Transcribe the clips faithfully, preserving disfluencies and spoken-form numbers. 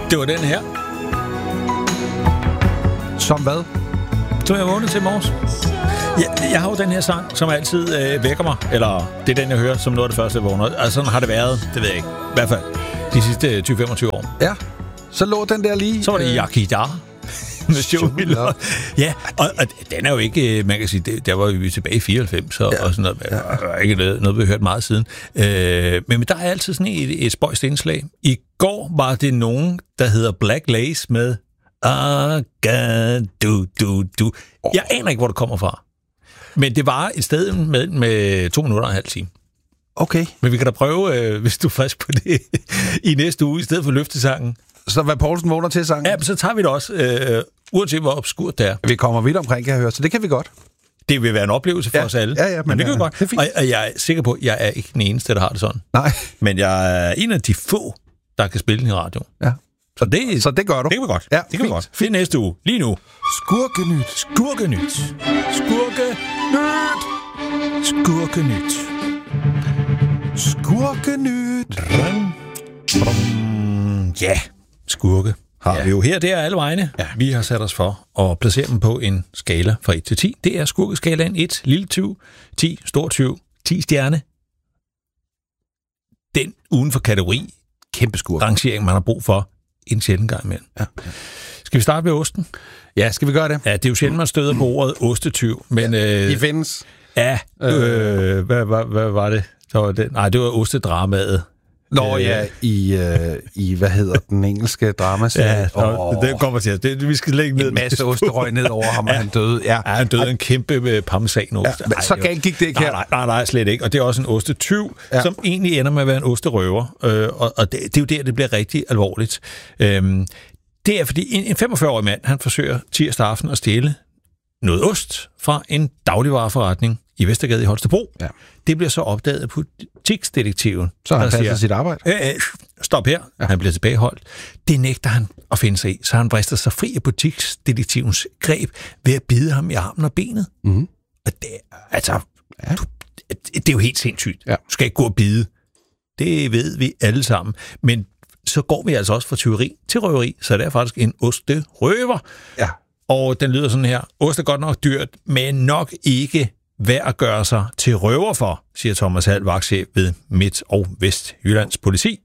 Det var den her. Som hvad? Som jeg vågnede til i morges. Jeg, jeg har jo den her sang, som altid øh, vækker mig. Eller det er den, jeg hører som noget af det første, jeg vågner. Altså sådan har det været, det ved jeg ikke. I hvert fald de sidste tyve til femogtyve år. Ja, så lå den der lige... Så var det Yakidar med Show Me Love. Ja, og, og den er jo ikke, man kan sige, det, der var vi tilbage i fireoghalvfems og, ja. og sådan noget. Der er ikke noget, noget, vi har hørt meget siden. Øh, men, men der er altid sådan et, et spøjst indslag. I går var det nogen, der hedder Black Lace med Aga, du, du, du. Jeg aner ikke, hvor det kommer fra. Men det var et sted med, med to minutter og en halv time. Okay. Men vi kan da prøve, øh, hvis du er frisk på det, i næste uge, i stedet for løftesangen. Så hvad Poulsen vågner til sangen? Ja, så tager vi det også, øh, uanset hvor obskurt det er. Vi kommer vidt omkring, kan jeg høre, så det kan vi godt. Det vil være en oplevelse for ja. os alle. Ja, ja, men, men det kan vi ja, godt. Det er og, og jeg er sikker på, at jeg er ikke den eneste, der har det sådan. Nej. Men jeg er en af de få, der kan spille den i radio. Ja. Så det, så det gør du? Det kan vi godt. Ja, det kan vi godt. Det er næste uge. Lige nu. Skurkenyt. Skurkenyt. Skurkenyt. Skurkenyt. Skurkenyt. Ja, skurke har ja. vi jo her. Det er alle vegne. Ja. Vi har sat os for at placere dem på en skala fra et til ti. Det er skurkeskalaen et, lille tyv, ti, stor tyv, ti stjerne. Den uden for kategori, kæmpe skurk, rangering, man har brug for en sjældent gang imellem. Ja. Skal vi starte med osten? Ja, skal vi gøre det? Ja, det er jo sjældent, man støder på ordet ostetyv, men... Ja, øh, de findes. Ja, øh, hvad, hvad, hvad var det? Så var det? Nej, det var ostedramaet. Nå øh, ja, i, øh, i, hvad hedder den engelske dramaserie? Ja, oh. det kommer til. Det, vi skal lægge ned. En masse osterøg ned over ham, og ja. han døde. Ja, ja han døde Ej. en kæmpe parmesanost. Ja, så galt gik det ikke her. Nej, nej, nej, slet ikke. Og det er også en ostetyv, ja. som egentlig ender med at være en osterøver. Øh, og og det, det er jo der, det bliver rigtig alvorligt. Øhm, det er, fordi en, en femogfyrre-årig mand, han forsøger tirsdag aften at stjæle noget ost fra en dagligvareforretning i Vestergade i Holstebro. Ja. Det bliver så opdaget af butiksdetektiven. Så han passer sit arbejde. Øh, øh, stop her. Ja. Han bliver tilbageholdt. Det nægter han at finde sig i, så han brister sig fri af butiksdetektivens greb ved at bide ham i armen og benet. Mm-hmm. Og det, altså, ja. du, det er jo helt sindssygt. Ja. Du skal ikke gå og bide. Det ved vi alle sammen. Men så går vi altså også fra tyveri til røveri, så det er faktisk en osterøver. Ja. Og den lyder sådan her. Ost er godt nok dyrt, men nok ikke værd at gøre sig til røver for, siger Thomas Hall, vagtchef ved Midt- og Vestjyllands politi.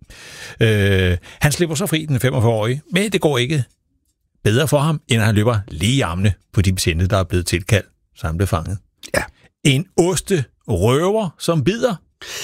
Øh, han slipper så fri, den femogfyrre-årige, men det går ikke bedre for ham, end at han løber lige i armene på de betjente, der er blevet tilkaldt, så han blev fanget. Ja. En osterøver, som bider.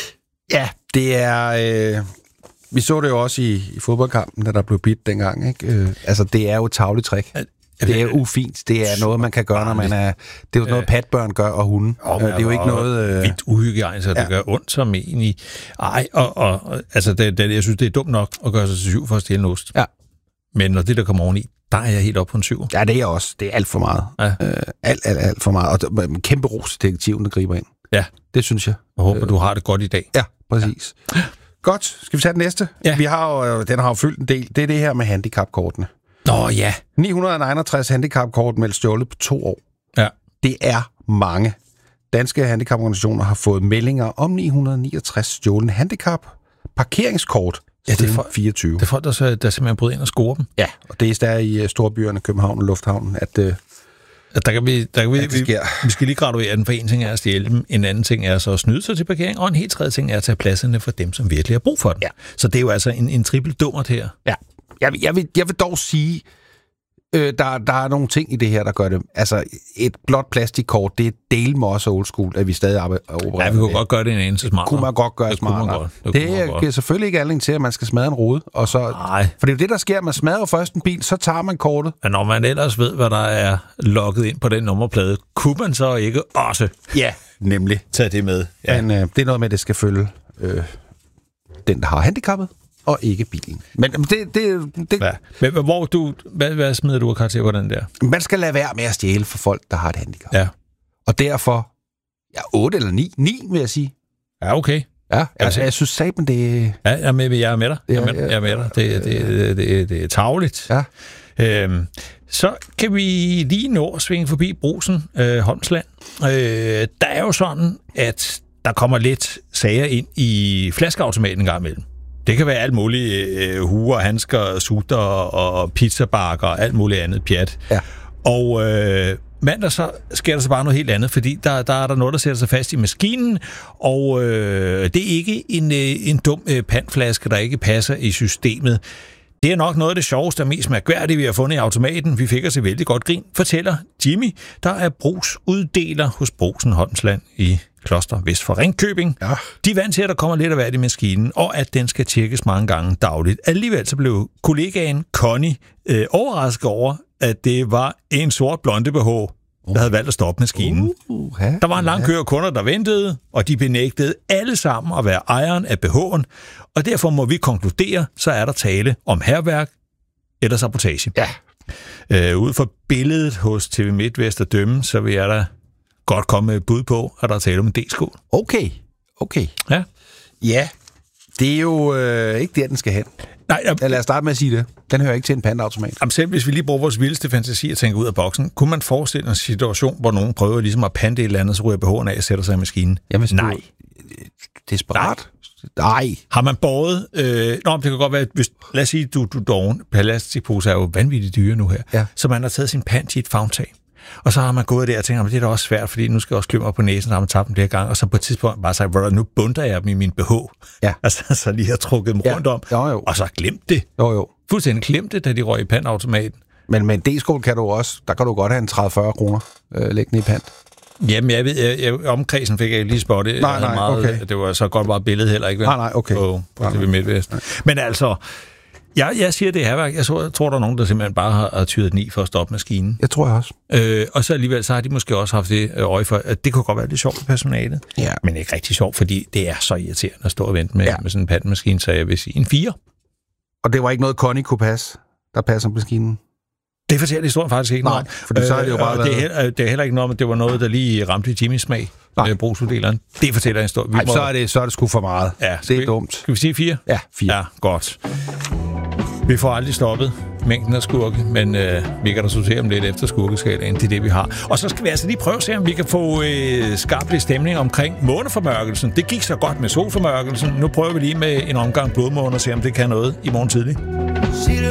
Ja, det er... Øh... Vi så det jo også i, i fodboldkampen, da der blev bidt dengang. Ikke? Øh, altså, det er jo et tarveligt trick. Det er ufint. Det er noget, man kan gøre, når man er... Det er jo noget, patbørn gør, og hunde. Oh, det er jo ikke noget... Øh... Vildt uhygiejnisk, det ja. gør ondt som egentlig. Ej, og, og altså, det, det, jeg synes, det er dumt nok at gøre sig til syv for at stjæle en ost. Ja. Men når det, der kommer oveni, der er jeg helt oppe på en syv. Ja, det er jeg også. Det er alt for meget. Ja. Øh, alt, alt, alt for meget. Og en kæmpe ros til detektiven, der griber ind. Ja. Det synes jeg. Jeg håber, øh... du har det godt i dag. Ja, præcis. Ja. Godt. Skal vi tage den næste? Ja. Vi har jo, den har jo fyldt en del. Det er det her med handicapkortene. Nå ja. ni hundrede og enogtres handicapkort meldt stjålet på to år. Ja. Det er mange. Danske handicaporganisationer har fået meldinger om ni hundrede og niogtres stjålne handicap parkeringskort ja, det er for, fireogtyve. Det er folk, der, så, der simpelthen bryder ind og scorer dem. Ja, og det er der i storbyerne, København og Lufthavnen, at... Øh, Der kan vi, der kan vi, vi, vi skal lige graduere den, for en ting er at stjæle dem, en anden ting er så at snyde sig til parkering, og en helt tredje ting er at tage pladserne for dem, som virkelig har brug for dem. Ja. Så det er jo altså en, en trippel dummert her. Ja, jeg, jeg, vil, jeg vil dog sige, øh, der, der er nogle ting i det her, der gør det. Altså, et blåt plastikkort, det er del med også old school, at vi stadig opererer. Ja, vi kunne godt gøre det en anelse smartere. Det kunne man godt gøre det smartere. Det, det giver selvfølgelig ikke anledning til, at man skal smadre en rude. Og så, for det er jo det, der sker. Man smadrer først en bil, så tager man kortet. Men når man ellers ved, hvad der er logget ind på den nummerplade, kunne man så ikke også ja, nemlig tage det med? Ja. Men øh, det er noget med, at det skal følge øh, den, der har handicappet, og ikke bilen. Men det... det, det ja. Men hvor du... Hvad, hvad smider du af karakter på den der? Man skal lade være med at stjæle for folk, der har et handicap. Ja. Og derfor... Ja, otte eller ni. ni, vil jeg sige. Ja, okay. Ja, altså, jeg synes satme, det... Ja, jeg er med, jeg er med dig. Jeg er med, jeg er med dig. Det, det, det, det, det er tarveligt. Ja. Øhm, så kan vi lige nå at svinge forbi Brugsen, øh, Holmsland. Øh, der er jo sådan, at der kommer lidt sager ind i flaskeautomaten en gang imellem. Det kan være alt muligt øh, huer, handsker, sutter og pizzabakker og alt muligt andet pjat. Ja. Og øh, mandag så sker der så bare noget helt andet, fordi der, der er der noget, der sætter sig fast i maskinen, og øh, det er ikke en, øh, en dum øh, pantflaske, der ikke passer i systemet. Det er nok noget af det sjoveste og mest mærkværdige, vi har fundet i automaten. Vi fik os et vældig godt grin, fortæller Jimmy, der er brugsuddeler hos Brugsen Holmsland i Kloster vest for Ringkøbing. Ja. De er vant til, at der kommer lidt af hvert i maskinen, og at den skal tjekkes mange gange dagligt. Alligevel så blev kollegaen Connie øh, overrasket over, at det var en sort blonde B H, der havde valgt at stoppe maskinen. Uh, uh, der var en lang kø af kunder, der ventede, og de benægtede alle sammen at være ejeren af B H'en, og derfor må vi konkludere, så er der tale om hærværk eller sabotage. Ja. Øh, ud fra billedet hos T V MidtVest at dømme, så vil jeg da godt komme med et bud på, at der er tale om en D-skål. Okay, okay. Ja. Ja, det er jo øh, ikke der, den skal hen. Nej, jeg... ja, lad os starte med at sige det. Den hører ikke til en pantautomat. Jamen selv hvis vi lige bruger vores vildeste fantasi og tænker ud af boksen, kunne man forestille en situation, hvor nogen prøver ligesom at pante et eller andet, så ryger B H'en af og sætter sig i maskinen? Jamen, nej. Desperat? Nej. Har man båret... Øh, nå, det kan godt være, hvis, lad os sige, du, du doven. Plastikposer er jo vanvittigt dyre nu her. Ja. Så man har taget sin pant i et favntag. Og så har man gået der og tænkt, at det er da også svært, fordi nu skal jeg også klø mig på næsen, så har man tabt dem flere gange, og så på et tidspunkt bare sagt, nu bunder jeg dem i min B H. Ja. Altså, så lige har trukket dem ja. rundt om, jo, jo. og så glemt det. Jo, jo. Fuldstændig glemt det, da de røg i pantautomaten. Men med en D-skål kan du også, der kan du godt have en tredive til fyrre kroner øh, liggende i pant. Jamen, jeg ved, jeg, jeg, omkredsen fik jeg lige spottet. Nej, nej, meget, okay. Det var så godt bare billedet heller ikke. Nej, nej, okay. På, på T V MidtVest. Men altså... Jeg, jeg siger, det er hærværk. Jeg tror, jeg tror, der er nogen, der simpelthen bare har, har tyret den i for at stoppe maskinen. Jeg tror jeg også. Øh, og så alligevel, så har de måske også haft det øje for, at det kunne godt være lidt sjovt i personalet. Ja. Men ikke rigtig sjovt, fordi det er så irriterende at stå og vente med, ja. med sådan en pantmaskine, så jeg vil sige en fire. Og det var ikke noget, Connie kunne passe, der passer maskinen? Det fortæller historien faktisk ikke noget om. For så er det jo bare... Øh, det, er heller, det er heller ikke noget om, at det var noget, der lige ramte Jimmys smag med brugsuddeleren. Det fortæller historien. Nej, må... så, er det, så er det sgu for meget. Ja, det er vi, dumt. Skal vi sige fire? Ja, fire. Ja, godt. Vi får aldrig stoppet mængden af skurke, men øh, vi kan da sortere dem lidt efter skurkeskalaen. Det er det, vi har. Og så skal vi altså lige prøve at se, om vi kan få øh, skabt lidt stemning omkring måneformørkelsen. Det gik så godt med solformørkelsen. Nu prøver vi lige med en omgang blodmåne og se, om det kan noget i morgen tidlig.